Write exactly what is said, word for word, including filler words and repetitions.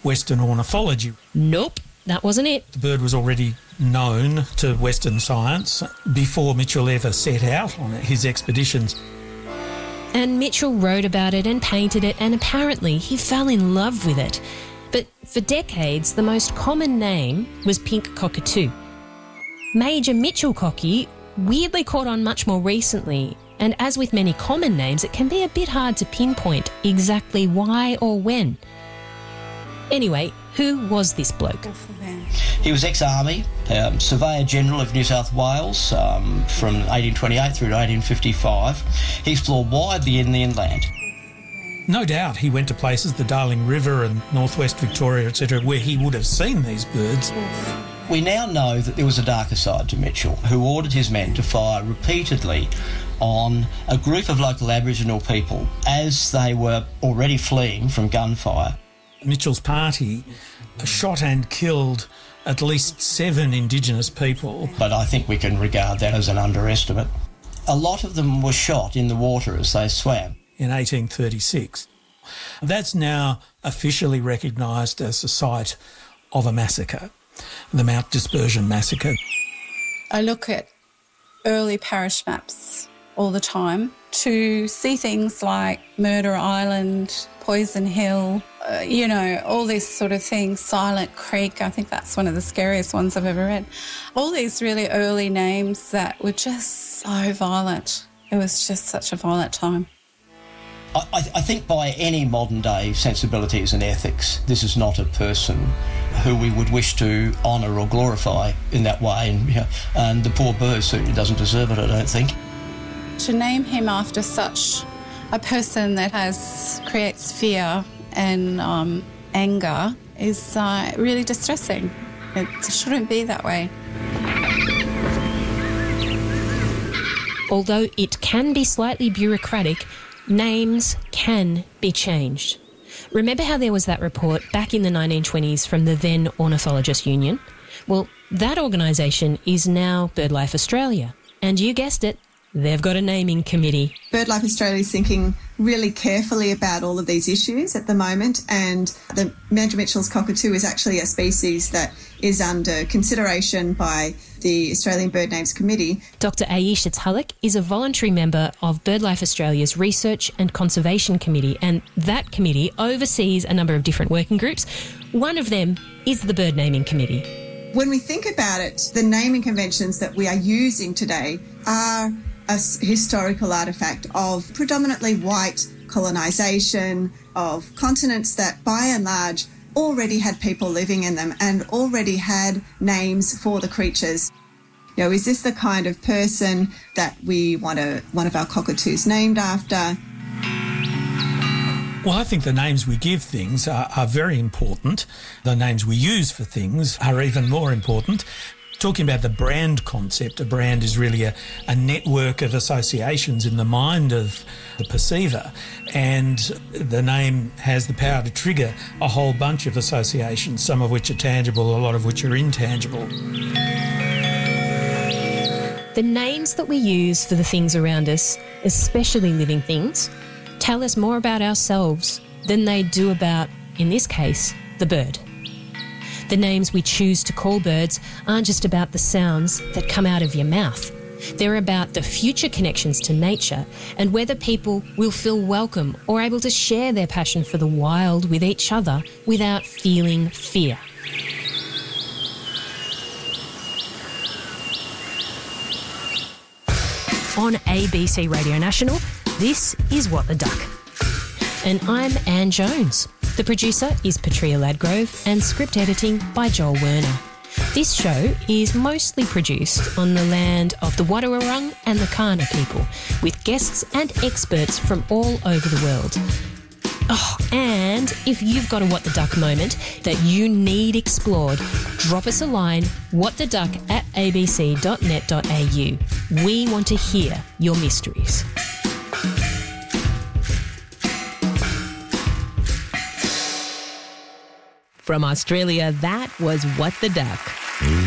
Western ornithology. Nope, that wasn't it. The bird was already known to Western science before Mitchell ever set out on his expeditions. And Mitchell wrote about it and painted it, and apparently he fell in love with it. But for decades, the most common name was pink cockatoo. Major Mitchell cocky weirdly caught on much more recently, and as with many common names, it can be a bit hard to pinpoint exactly why or when. Anyway, who was this bloke? He was ex-Army, um, Surveyor General of New South Wales um, from eighteen twenty-eight through to eighteen fifty-five. He explored widely in the inland. No doubt he went to places, the Darling River and northwest Victoria, et cetera, where he would have seen these birds. We now know that there was a darker side to Mitchell, who ordered his men to fire repeatedly on a group of local Aboriginal people as they were already fleeing from gunfire. Mitchell's party shot and killed at least seven Indigenous people. But I think we can regard that as an underestimate. A lot of them were shot in the water as they swam. In eighteen thirty-six. That's now officially recognised as the site of a massacre, the Mount Dispersion Massacre. I look at early parish maps all the time to see things like Murder Island, Poison Hill, uh, you know, all these sort of things, Silent Creek. I think that's one of the scariest ones I've ever read. All these really early names that were just so violent. It was just such a violent time. I, I think by any modern-day sensibilities and ethics, this is not a person who we would wish to honour or glorify in that way. And, you know, and the poor bird certainly doesn't deserve it, I don't think. To name him after such a person that has creates fear and um, anger is uh, really distressing. It shouldn't be that way. Although it can be slightly bureaucratic, names can be changed. Remember how there was that report back in the nineteen twenties from the then Ornithologist Union? Well, that organisation is now BirdLife Australia. And you guessed it, they've got a naming committee. BirdLife Australia is thinking really carefully about all of these issues at the moment, and the Major Mitchell's cockatoo is actually a species that is under consideration by the Australian Bird Names Committee. Doctor Aisha Tulloch is a voluntary member of BirdLife Australia's Research and Conservation Committee, and that committee oversees a number of different working groups. One of them is the Bird Naming Committee. When we think about it, the naming conventions that we are using today are a historical artefact of predominantly white colonisation, of continents that by and large already had people living in them and already had names for the creatures. You know, is this the kind of person that we want a, one of our cockatoos named after? Well, I think the names we give things are, are very important. The names we use for things are even more important. Talking about the brand concept, a brand is really a, a network of associations in the mind of the perceiver, and the name has the power to trigger a whole bunch of associations, some of which are tangible, a lot of which are intangible. The names that we use for the things around us, especially living things, tell us more about ourselves than they do about, in this case, the bird. The names we choose to call birds aren't just about the sounds that come out of your mouth. They're about the future connections to nature and whether people will feel welcome or able to share their passion for the wild with each other without feeling fear. On A B C Radio National, this is What the Duck. And I'm Anne Jones. The producer is Petria Ladgrove and script editing by Joel Werner. This show is mostly produced on the land of the Wadawurrung and the Kaurna people, with guests and experts from all over the world. Oh, and if you've got a What the Duck moment that you need explored, drop us a line, whattheduck at a b c dot net dot a u. We want to hear your mysteries. From Australia, that was What the Duck.